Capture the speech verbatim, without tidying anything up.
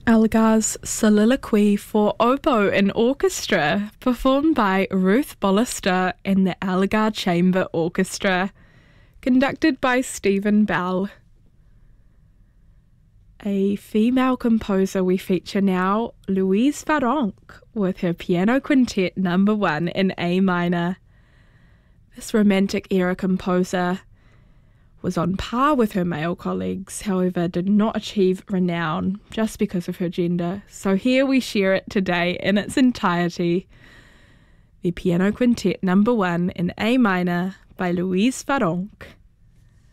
Elgar's Soliloquy for Oboe and Orchestra, performed by Ruth Bollister and the Elgar Chamber Orchestra, conducted by Stephen Bell. A female composer we feature now, Louise Varonk, with her Piano Quintet number one in A minor. This Romantic era composer was on par with her male colleagues, however did not achieve renown just because of her gender. So here we share it today in its entirety. The Piano Quintet number one in A minor by Louise Varonk.